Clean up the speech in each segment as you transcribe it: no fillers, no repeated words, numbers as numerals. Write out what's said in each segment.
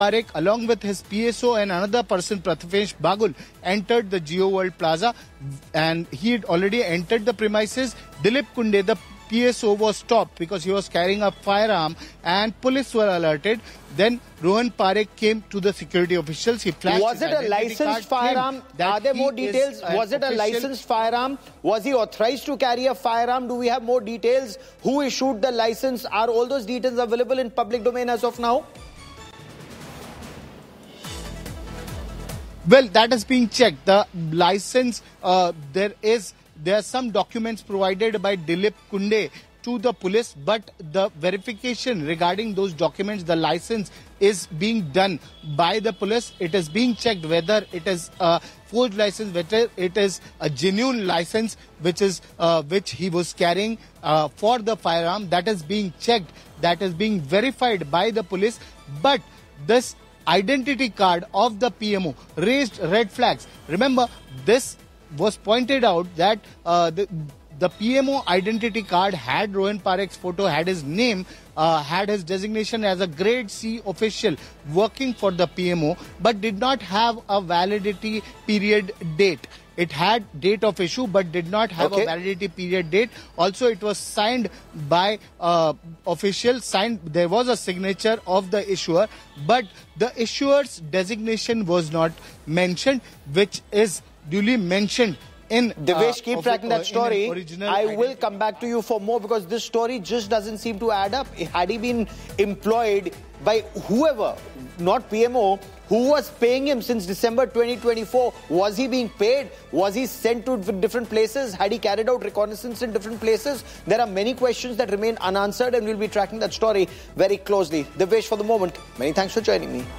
Parekh, along with his PSO and another person, Prathamesh Bagul, entered the Geo World Plaza, and he had already entered the premises. Dilip Kunde, the PSO, was stopped because he was carrying a firearm, and police were alerted. Then Rohan Parekh came to the security officials. He flashed. Was it a licensed firearm? Are there more details? Was it a licensed firearm? Was he authorized to carry a firearm? Do we have more details? Who issued the license? Are all those details available in public domain as of now? Well, that is being checked. The license, there are some documents provided by Dilip Kunde to the police, but the verification regarding those documents, the license, is being done by the police. It is being checked whether it is a forged license, whether it is a genuine license, which he was carrying for the firearm. That is being checked. That is being verified by the police. But this identity card of the PMO raised red flags. Remember, this was pointed out that the PMO identity card had Rohan Parekh's photo, had his name, had his designation as a grade C official working for the PMO, but did not have a validity period date. It had date of issue but did not have a validity period date. Also, it was signed by officials. There was a signature of the issuer, but the issuer's designation was not mentioned, which is duly mentioned in Devesh, keep tracking that story. I will come back to you for more, because this story just doesn't seem to add up. Had he been employed by whoever, not PMO, who was paying him since December 2024? Was he being paid? Was he sent to different places? Had he carried out reconnaissance in different places? There are many questions that remain unanswered, and we'll be tracking that story very closely. Devesh, for the moment, many thanks for joining me.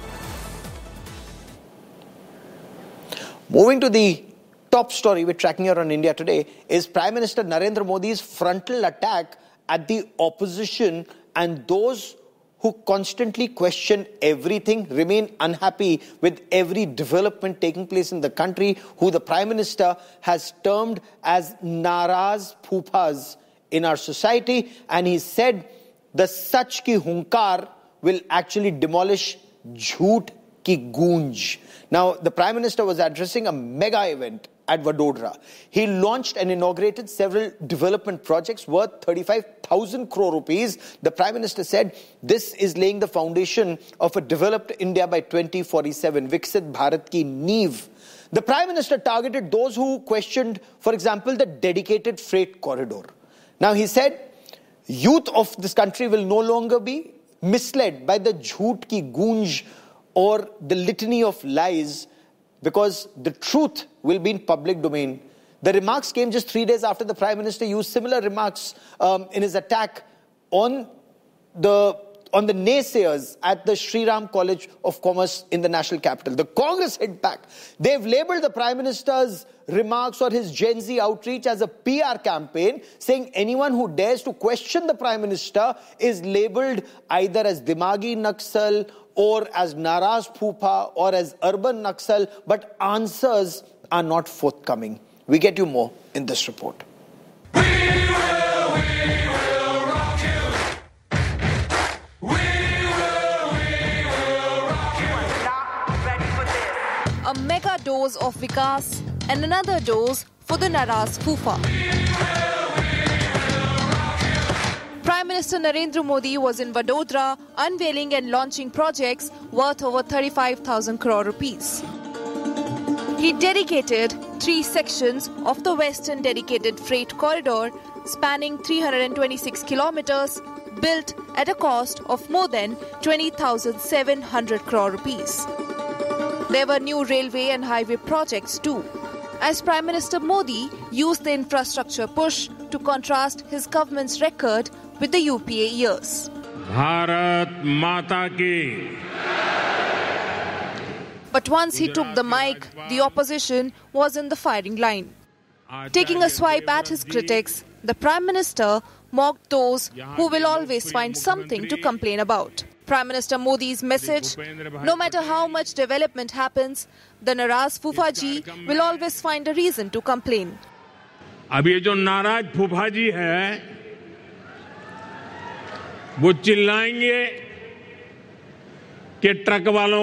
Moving to the top story we're tracking here on India Today is Prime Minister Narendra Modi's frontal attack at the opposition and those who constantly question everything, remain unhappy with every development taking place in the country, who the Prime Minister has termed as Naraz Phoophas in our society. And he said the Sach ki Hunkar will actually demolish Jhoot ki Goonj. Now, the Prime Minister was addressing a mega event at Vadodara. He launched and inaugurated several development projects worth 35,000 crore rupees. The Prime Minister said this is laying the foundation of a developed India by 2047. Viksit Bharat ki Neev. The Prime Minister targeted those who questioned, for example, the dedicated freight corridor. Now, he said youth of this country will no longer be misled by the Jhoot ki Goonj or the litany of lies, because the truth will be in public domain. The remarks came just 3 days after the Prime Minister used similar remarks in his attack on the naysayers at the Sri Ram College of Commerce in the national capital. The Congress hit back. They've labelled the Prime Minister's remarks or his Gen Z outreach as a PR campaign, saying anyone who dares to question the Prime Minister is labelled either as Dimagi Naxal or as Naraz Phoopa or as urban Naxal, but answers are not forthcoming. We get you more in this report. We will rock you. We will rock you. Not ready for this. A mega dose of Vikas and another dose for the Naraz Phoopa. Prime Minister Narendra Modi was in Vadodara unveiling and launching projects worth over 35,000 crore rupees. He dedicated 3 sections of the Western Dedicated Freight Corridor spanning 326 kilometers, built at a cost of more than 20,700 crore rupees. There were new railway and highway projects too, as Prime Minister Modi used the infrastructure push to contrast his government's record with the UPA years. Bharat Mata ki. But once he took the mic, the opposition was in the firing line. Taking a swipe at his critics, the Prime Minister mocked those who will always find something to complain about. Prime Minister Modi's message: no matter how much development happens, the Naraz Phoopa ji will always find a reason to complain. अब ये जो नाराज फूफा जी है, वो चिल्लाएंगे कि truck वालों